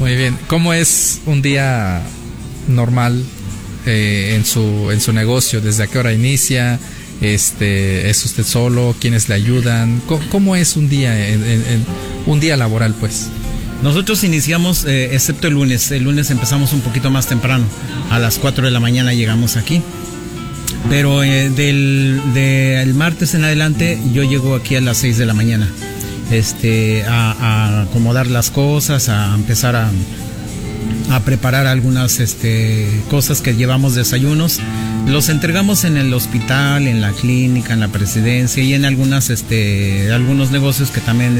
Muy bien. ¿Cómo es un día normal en su negocio? ¿Desde a qué hora inicia? ¿Es usted solo? ¿Quiénes le ayudan? ¿Cómo es un día un día laboral, pues? Nosotros iniciamos, excepto el lunes. El lunes empezamos un poquito más temprano. A las 4 de la mañana llegamos aquí. Pero del martes en adelante yo llego aquí a las 6 de la mañana. A acomodar las cosas, a empezar a preparar algunas cosas que llevamos, desayunos. Los entregamos en el hospital, en la clínica, en la presidencia y en algunos negocios que también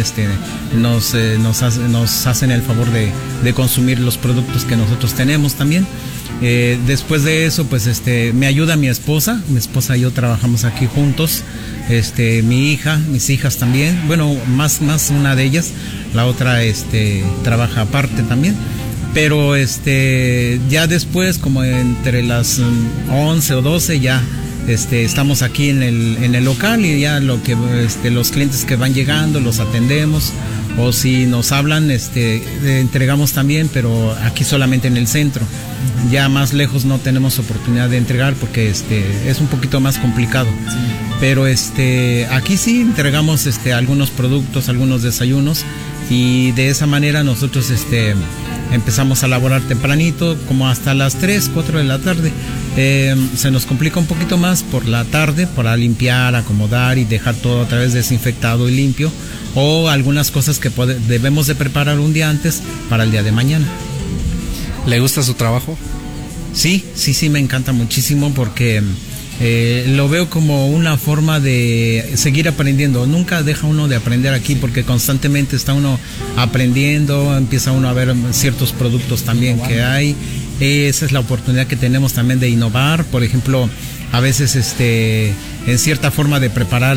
nos hacen el favor de consumir los productos que nosotros tenemos también. Después de eso, pues me ayuda mi esposa y yo trabajamos aquí juntos. Mi hija, mis hijas también, bueno, más una de ellas, la otra trabaja aparte también. Pero ya después, como entre las 11 o 12, ya estamos aquí en el local y ya los clientes que van llegando los atendemos, o si nos hablan entregamos también, pero aquí solamente en el centro. Ya más lejos no tenemos oportunidad de entregar porque es un poquito más complicado. Sí. Pero aquí sí entregamos algunos productos, algunos desayunos, y de esa manera nosotros empezamos a laborar tempranito, como hasta las 3, 4 de la tarde. Se nos complica un poquito más por la tarde para limpiar, acomodar y dejar todo otra vez desinfectado y limpio, o algunas cosas que debemos de preparar un día antes para el día de mañana. ¿Le gusta su trabajo? Sí, me encanta muchísimo porque lo veo como una forma de seguir aprendiendo. Nunca deja uno de aprender aquí porque constantemente está uno aprendiendo, empieza uno a ver ciertos productos también que hay. Esa es la oportunidad que tenemos también de innovar. Por ejemplo, a veces en cierta forma de preparar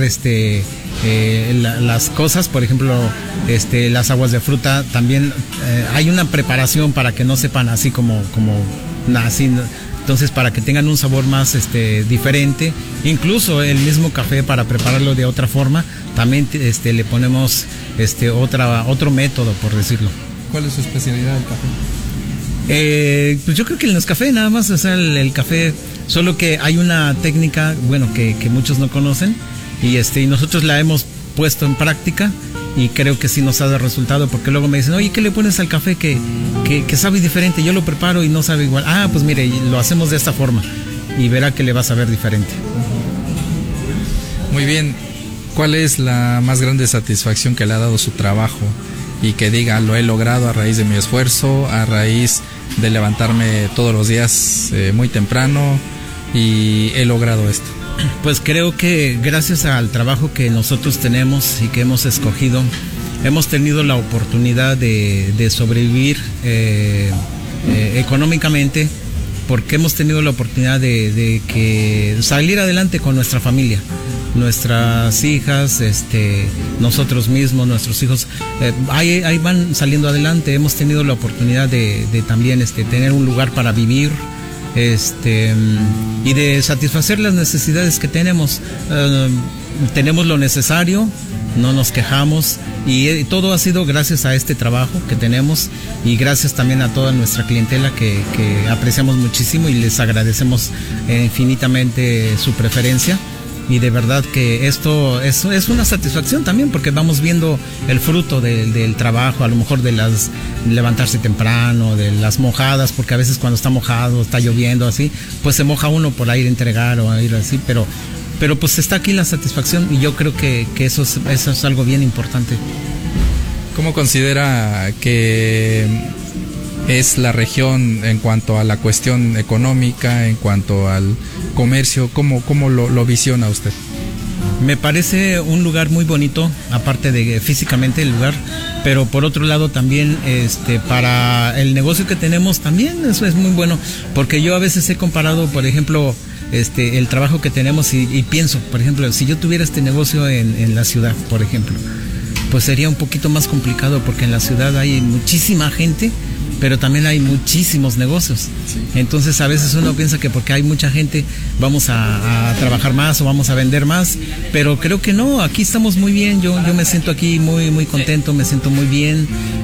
las cosas, por ejemplo, las aguas de fruta, también hay una preparación para que no sepan así como así. Entonces, para que tengan un sabor más diferente, incluso el mismo café, para prepararlo de otra forma, también le ponemos otro método, por decirlo. ¿Cuál es su especialidad del café? Pues yo creo que en los cafés nada más, o sea, el café, solo que hay una técnica, bueno, que muchos no conocen, y nosotros la hemos puesto en práctica y creo que sí nos ha dado resultado, porque luego me dicen, oye, ¿qué le pones al café que sabe diferente? Yo lo preparo y no sabe igual. Ah, pues mire, lo hacemos de esta forma y verá que le va a saber diferente. Muy bien. ¿Cuál es la más grande satisfacción que le ha dado su trabajo? Y que diga, lo he logrado a raíz de mi esfuerzo, a raíz de levantarme todos los días muy temprano, y he logrado esto. Pues creo que gracias al trabajo que nosotros tenemos y que hemos escogido, hemos tenido la oportunidad de sobrevivir económicamente, porque hemos tenido la oportunidad de salir adelante con nuestra familia, nuestras hijas, nosotros mismos, nuestros hijos, ahí van saliendo adelante. Hemos tenido la oportunidad de también tener un lugar para vivir, y de satisfacer las necesidades que tenemos. Tenemos lo necesario, no nos quejamos, y todo ha sido gracias a este trabajo que tenemos, y gracias también a toda nuestra clientela que apreciamos muchísimo y les agradecemos infinitamente su preferencia. Y de verdad que esto es una satisfacción también, porque vamos viendo el fruto del trabajo, a lo mejor de levantarse temprano, de las mojadas, porque a veces cuando está mojado, está lloviendo así, pues se moja uno por ir a entregar o a ir así, pero pues está aquí la satisfacción, y yo creo que eso es algo bien importante. ¿Cómo considera que es la región en cuanto a la cuestión económica, en cuanto al comercio? ¿Cómo lo visiona usted? Me parece un lugar muy bonito, aparte de físicamente el lugar, pero por otro lado también para el negocio que tenemos también eso es muy bueno, porque yo a veces he comparado, por ejemplo, el trabajo que tenemos y pienso, por ejemplo, si yo tuviera este negocio en la ciudad, por ejemplo, pues sería un poquito más complicado, porque en la ciudad hay muchísima gente, pero también hay muchísimos negocios. Sí. Entonces a veces uno piensa que porque hay mucha gente vamos a trabajar más o vamos a vender más, pero creo que no, aquí estamos muy bien. Yo me siento aquí muy contento, me siento muy bien.